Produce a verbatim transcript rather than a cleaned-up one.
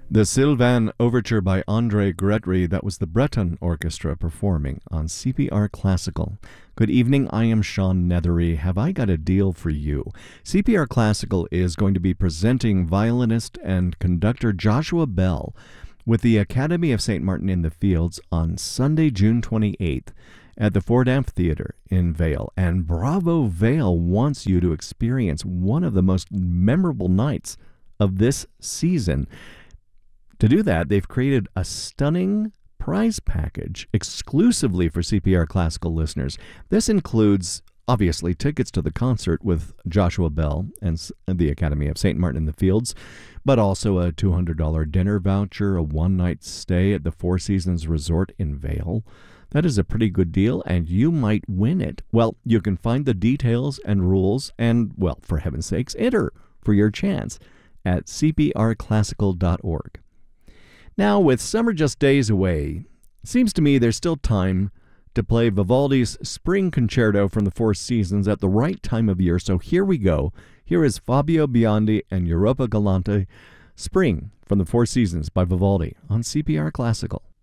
The Sylvan Overture by André Gretry, that was the Breton Orchestra performing on C P R Classical. Good evening, I am Sean Nethery. Have I got a deal for you? C P R Classical is going to be presenting violinist and conductor Joshua Bell with the Academy of Saint Martin in the Fields on Sunday, June twenty-eighth at the Ford Amphitheater in Vail. And Bravo Vail wants you to experience one of the most memorable nights of this season. To do that, they've created a stunning prize package exclusively for C P R Classical listeners. This includes, obviously, tickets to the concert with Joshua Bell and the Academy of Saint Martin in the Fields, but also a two hundred dollars dinner voucher, a one-night stay at the Four Seasons Resort in Vail. That is a pretty good deal, and you might win it. Well, you can find the details and rules and, well, for heaven's sakes, enter for your chance at c p r classical dot org. Now, with summer just days away, it seems to me there's still time to play Vivaldi's Spring Concerto from the Four Seasons at the right time of year. So here we go. Here is Fabio Biondi and Europa Galante, Spring from the Four Seasons by Vivaldi on C P R Classical.